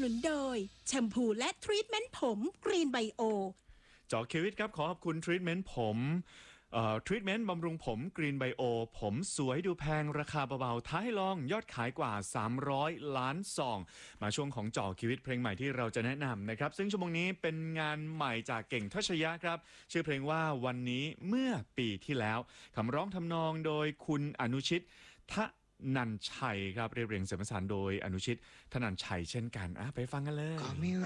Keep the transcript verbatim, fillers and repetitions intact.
นุนโดยแชมพูและทรีทเมนต์ผมกรีนไบโอจอเควิตครับขอขอบคุณทรีทเมนต์ผมเอ่อทรีทเมนต์บำรุงผมกรีนไบโอผมสวยดูแพงราคาเบาๆท้าให้ลองยอดขายกว่าสามร้อยล้านซองมาช่วงของจอเควิตเพลงใหม่ที่เราจะแนะนำนะครับซึ่งชั่วโมงนี้เป็นงานใหม่จากเก่งทัชยะครับชื่อเพลงว่าวันนี้เมื่อปีที่แล้วคำร้องทำนองโดยคุณอนุชิตทะนันชัยครับเรียบเรียงเสียงประสานโดยอนุชิตทนันชัยเช่นกันอ่ะไปฟังกันเลย